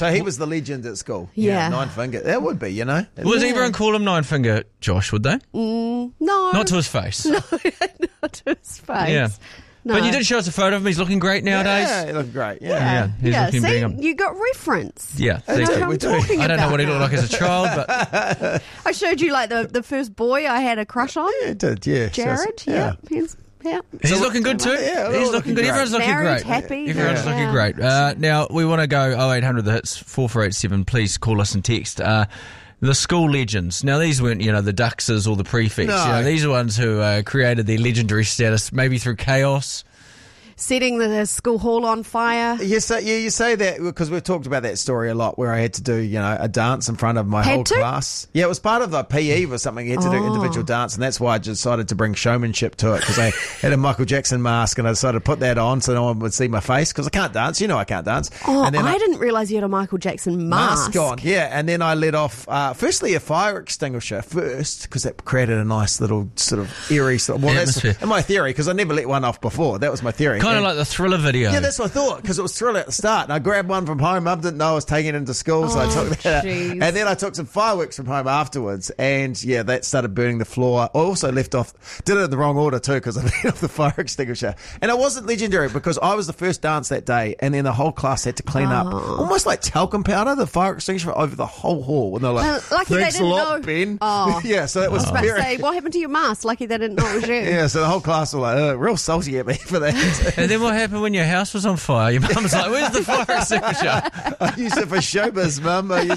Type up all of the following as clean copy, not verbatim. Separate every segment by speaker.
Speaker 1: So he was the legend at school.
Speaker 2: Yeah.
Speaker 1: Nine Finger. That would be, you know.
Speaker 3: Would everyone call him Nine Finger Josh, would they?
Speaker 2: No.
Speaker 3: Not to his face.
Speaker 2: No, not to his face.
Speaker 3: Yeah.
Speaker 2: No.
Speaker 3: But you did show us a photo of him. He's looking great nowadays.
Speaker 1: Yeah, he looked great. Yeah.
Speaker 3: He's looking
Speaker 2: See,
Speaker 3: being
Speaker 2: you got reference.
Speaker 3: Yeah.
Speaker 2: That's what
Speaker 1: we
Speaker 2: I'm
Speaker 1: do.
Speaker 2: talking
Speaker 3: I don't know
Speaker 2: about
Speaker 3: what he looked
Speaker 2: now.
Speaker 3: like as a child, but
Speaker 2: I showed you like the first boy I had a crush on.
Speaker 1: Yeah, it did, yeah.
Speaker 2: Jared.
Speaker 1: Yeah.
Speaker 3: he's looking good too.
Speaker 1: Yeah, they're
Speaker 3: He's
Speaker 1: all
Speaker 3: looking
Speaker 1: looking
Speaker 3: good.
Speaker 1: great.
Speaker 3: Everyone's looking
Speaker 2: Married,
Speaker 3: great.
Speaker 2: happy.
Speaker 3: Everyone's looking great. Now, we want to go 0800 the hits, 4487. Please call us and text. The school legends. Now, these weren't, the Duxers or the prefects.
Speaker 1: No.
Speaker 3: These are ones who created their legendary status, maybe through chaos.
Speaker 2: Setting the school hall on fire.
Speaker 1: You say that because we've talked about that story a lot where I had to do, a dance in front of my whole class. Yeah, it was part of the PE or something. You had to do individual dance, and that's why I decided to bring showmanship to it because I had a Michael Jackson mask and I decided to put that on so no one would see my face because I can't dance. You know I can't dance.
Speaker 2: Oh,
Speaker 1: and then
Speaker 2: I didn't realise you had a Michael Jackson mask.
Speaker 1: on, yeah. And then I let off, firstly, a fire extinguisher first because that created a nice little sort of eerie that's
Speaker 3: atmosphere.
Speaker 1: my theory because I never let one off before. That was my theory.
Speaker 3: Kind of like the Thriller video.
Speaker 1: Yeah, that's what I thought, because it was Thriller at the start. And I grabbed one from home. Mum didn't know I was taking it into school, so I took that out. And then I took some fireworks from home afterwards. And, yeah, that started burning the floor. I also did it in the wrong order, too, because I let off the fire extinguisher. And it wasn't legendary, because I was the first dance that day, and then the whole class had to clean up, almost like talcum powder, the fire extinguisher over the whole hall. And they're like,
Speaker 2: lucky
Speaker 1: thanks
Speaker 2: they didn't
Speaker 1: a lot,
Speaker 2: know.
Speaker 1: Ben.
Speaker 2: Oh.
Speaker 1: Yeah, so that was
Speaker 2: I was about to
Speaker 1: very...
Speaker 2: say, what happened to your mask? Lucky they didn't know it was you.
Speaker 1: Yeah, so the whole class were like, real salty at me for that.
Speaker 3: And then what happened when your house was on fire? Your mum's like, where's the fire extinguisher?
Speaker 1: I used it for showbiz, Mum. I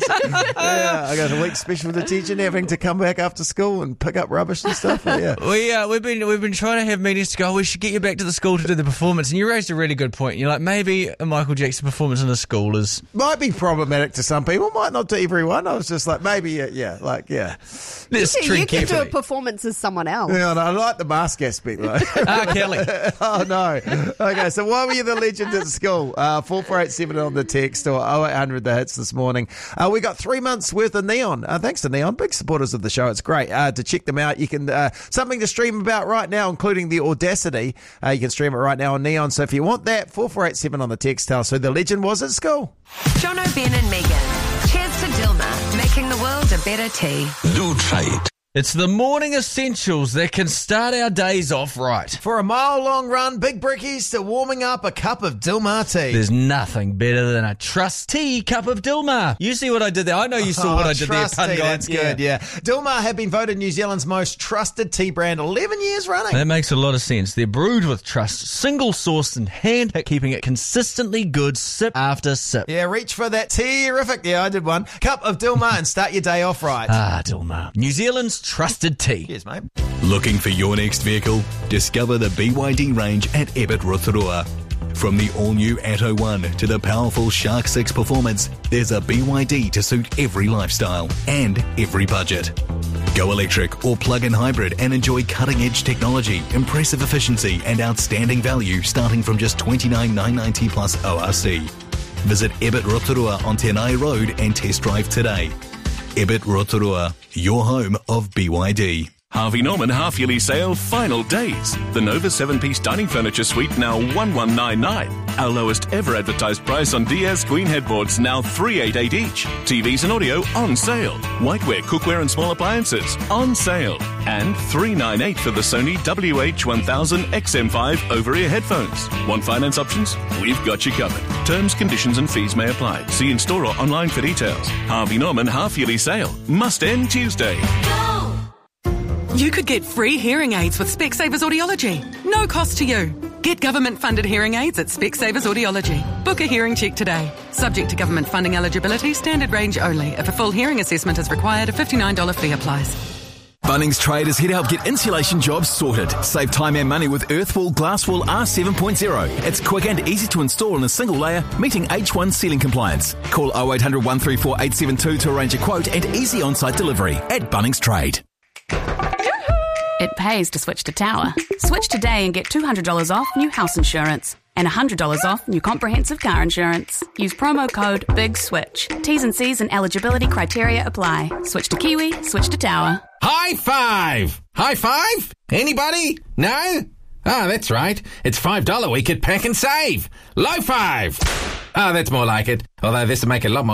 Speaker 1: got a week special detention having to come back after school and pick up rubbish and stuff. Yeah.
Speaker 3: We've been trying to have meetings to go, we should get you back to the school to do the performance. And you raised a really good point. You're like, maybe a Michael Jackson performance in the school is...
Speaker 1: Might be problematic to some people, might not to everyone. I was just like, maybe,
Speaker 3: Let's
Speaker 2: You
Speaker 3: tread
Speaker 2: can do
Speaker 3: carefully.
Speaker 2: a performance as someone else.
Speaker 1: Yeah, I like the mask aspect, though.
Speaker 3: Kelly.
Speaker 1: Oh, no. Okay, so why were you the legend at school? 4487 on the text or 0800 the hits this morning. We got 3 months worth of Neon. Thanks to Neon, big supporters of the show. It's great to check them out. You can something to stream about right now, including the Audacity. You can stream it right now on Neon. So if you want that, 4487 on the text. Tell us who the legend was at school.
Speaker 4: Jono, Ben and Megan. Cheers to Dilma, making the world a better tea.
Speaker 5: Do try it.
Speaker 3: It's the morning essentials that can start our days off right.
Speaker 1: For a mile-long run, big brickies to warming up a cup of Dilmah tea.
Speaker 3: There's nothing better than a trustee cup of Dilmah. You see what I did there? I know you saw what I did there,
Speaker 1: Trust
Speaker 3: pun
Speaker 1: tea,
Speaker 3: guy.
Speaker 1: that's good, yeah. Dilmah have been voted New Zealand's most trusted tea brand 11 years running.
Speaker 3: That makes a lot of sense. They're brewed with trust, single-sourced and hand-picked, keeping it consistently good sip after sip.
Speaker 1: Yeah, reach for that tea-rific. Yeah, I did one. Cup of Dilmah and start your day off right.
Speaker 3: Dilmah. New Zealand's trusted tea.
Speaker 1: Cheers, mate.
Speaker 5: Looking for your next vehicle? Discover the BYD range at Ebit Rotorua. From the all-new Atto 1 to the powerful Shark 6 Performance, there's a BYD to suit every lifestyle and every budget. Go electric or plug-in hybrid and enjoy cutting-edge technology, impressive efficiency and outstanding value starting from just $29,990 plus ORC. Visit Ebit Rotorua on Tenai Road and test drive today. Ebit Rotorua, your home of BYD.
Speaker 6: Harvey Norman half-yearly sale final days. The Nova 7-piece dining furniture suite now $1,199. Our lowest ever advertised price on Diaz Queen headboards now $388 each. TVs and audio on sale. Whiteware, cookware and small appliances on sale. And $398 for the Sony WH-1000 XM5 over-ear headphones. Want finance options? We've got you covered. Terms, conditions and fees may apply. See in-store or online for details. Harvey Norman half-yearly sale. Must end Tuesday.
Speaker 7: You could get free hearing aids with Specsavers Audiology. No cost to you. Get government-funded hearing aids at Specsavers Audiology. Book a hearing check today. Subject to government funding eligibility, standard range only. If a full hearing assessment is required, a $59 fee applies.
Speaker 8: Bunnings Trade is here to help get insulation jobs sorted. Save time and money with Earthwall Glasswall R7.0. It's quick and easy to install in a single layer, meeting H1 sealing compliance. Call 0800 134 872 to arrange a quote and easy on-site delivery at Bunnings Trade.
Speaker 9: It pays to switch to Tower. Switch today and get $200 off new house insurance and $100 off new comprehensive car insurance. Use promo code BIGSWITCH. T's and C's and eligibility criteria apply. Switch to Kiwi, switch to Tower.
Speaker 10: High five! High five? Anybody? No? Ah, that's right. It's $5 week at Pack and Save. Low five! Ah, that's more like it. Although this will make a lot more